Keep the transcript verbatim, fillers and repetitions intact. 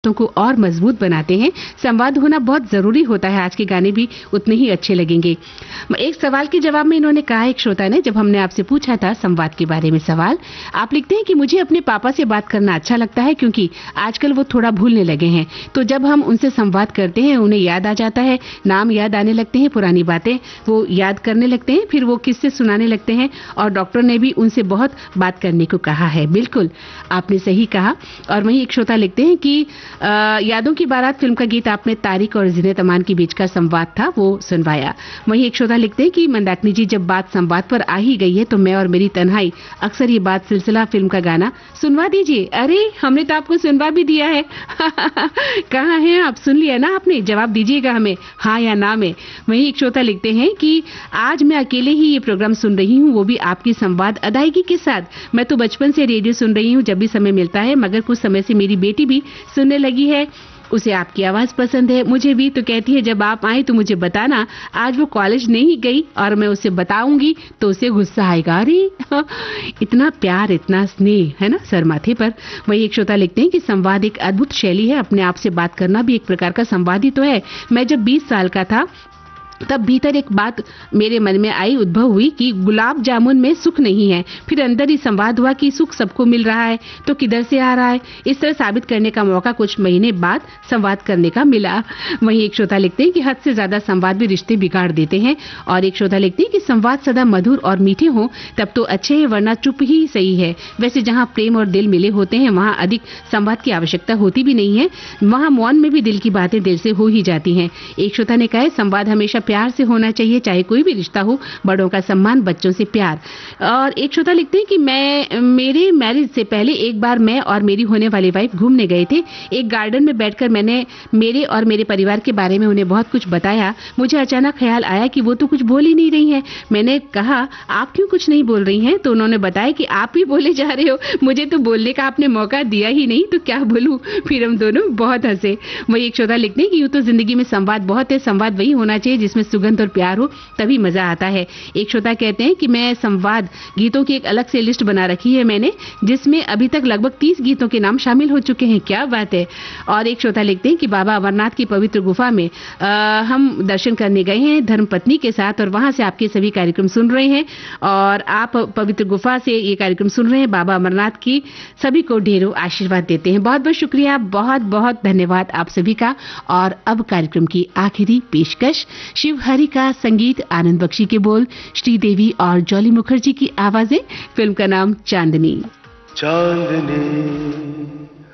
रिश्तों को और मजबूत बनाते हैं। संवाद होना बहुत जरूरी होता है, आज के गाने भी उतने ही अच्छे लगेंगे। एक सवाल के जवाब में इन्होंने कहा, एक श्रोता ने, जब हमने आपसे पूछा था संवाद के बारे में सवाल, आप लिखते हैं कि मुझे अपने पापा से बात करना अच्छा लगता है क्योंकि आजकल वो थोड़ा भूलने लगे हैं, तो जब हम उनसे संवाद करते हैं उन्हें याद आ जाता है, नाम याद आने लगते हैं, पुरानी बातें वो याद करने लगते हैं, फिर वो किस्से सुनाने लगते हैं और डॉक्टर ने भी उनसे बहुत बात करने को कहा है। बिल्कुल आपने सही कहा। और वहीं एक श्रोता लिखते हैं कि आ, यादों की बारात फिल्म का गीत आपने तारिक और जीनत अमान के बीच का संवाद था वो सुनवाया। वहीं एक श्रोता लिखते हैं कि मंदाकिनी जी, जब बात संवाद पर आ ही गई है तो मैं और मेरी तन्हाई अक्सर ये बात सिलसिला फिल्म का गाना सुनवा दीजिए। अरे हमने तो आपको सुनवा भी दिया है। कहाँ हैं आप? सुन लिया ना आपने? जवाब दीजिएगा हमें, हाँ या ना में। वहीं एक श्रोता लिखते हैं कि आज मैं अकेले ही ये प्रोग्राम सुन रही हूँ, वो भी आपकी संवाद अदायगी के साथ। मैं तो बचपन से रेडियो सुन रही हूँ जब भी समय मिलता है, मगर कुछ समय से मेरी बेटी भी सुनने लगी है, उसे आपकी आवाज पसंद है, मुझे भी, तो कहती है जब आप आए तो मुझे बताना। आज वो कॉलेज नहीं गई और मैं उसे बताऊंगी तो उसे गुस्सा आएगा। अरे इतना प्यार, इतना स्नेह है ना सर माथे पर। वही एक श्रोता लिखते हैं कि संवाद एक अद्भुत शैली है, अपने आप से बात करना भी एक प्रकार का संवाद ही तो है। मैं जब बीस साल का था तब भीतर एक बात मेरे मन में आई, उद्भव हुई कि गुलाब जामुन में सुख नहीं है। फिर अंदर ही संवाद हुआ कि सुख सबको मिल रहा है तो किधर से आ रहा है। इस तरह साबित करने का मौका कुछ महीने बाद संवाद करने का मिला। वहीं एक श्रोता लिखते हैं कि हद से ज्यादा संवाद भी रिश्ते बिगाड़ देते हैं। और एक श्रोता लिखते हैं कि संवाद सदा मधुर और मीठे हों तब तो अच्छे हैं, वरना चुप ही सही है। वैसे जहाँ प्रेम और दिल मिले होते हैं वहाँ अधिक संवाद की आवश्यकता होती भी नहीं है, वहाँ मौन में भी दिल की बातें दिल से हो ही जाती हैं। एक श्रोता ने कहा, संवाद हमेशा प्यार से होना चाहिए, चाहे कोई भी रिश्ता हो, बड़ों का सम्मान, बच्चों से प्यार। और एक श्रोता लिखते हैं कि मैं मेरे मैरिज से पहले एक बार मैं और मेरी होने वाली वाइफ घूमने गए थे। एक गार्डन में बैठकर मैंने मेरे और मेरे परिवार के बारे में उन्हें बहुत कुछ बताया। मुझे अचानक ख्याल आया कि वो तो कुछ बोल ही नहीं रही हैं। मैंने कहा, आप क्यों कुछ नहीं बोल रही हैं? तो उन्होंने बताया कि आप ही बोले जा रहे हो, मुझे तो बोलने का आपने मौका दिया ही नहीं, तो क्या बोलूं। फिर हम दोनों बहुत हंसे। वही एक श्रोता लिखते हैं कि यूं तो जिंदगी में संवाद बहुत है, संवाद वही होना चाहिए जिसमें सुगंध और प्यार हो, तभी मजा आता है। एक श्रोता कहते हैं कि मैं संवाद गीतों की एक अलग से लिस्ट बना रखी है मैंने, जिसमें अभी तक लगभग तीस गीतों के नाम शामिल हो चुके हैं। क्या बात है। और एक श्रोता लिखते हैं कि बाबा अमरनाथ की पवित्र गुफा में आ, हम दर्शन करने गए हैं धर्मपत्नी के साथ और वहां से आपके सभी कार्यक्रम सुन रहे हैं और आप पवित्र गुफा से ये कार्यक्रम सुन रहे हैं। बाबा अमरनाथ की सभी को ढेरों आशीर्वाद देते हैं। बहुत बहुत शुक्रिया, बहुत बहुत धन्यवाद आप सभी का। और अब कार्यक्रम की आखिरी पेशकश, शिव हरि का संगीत, आनंद बख्शी के बोल, श्रीदेवी और जॉली मुखर्जी की आवाजें, फिल्म का नाम चांदनी। चांदनी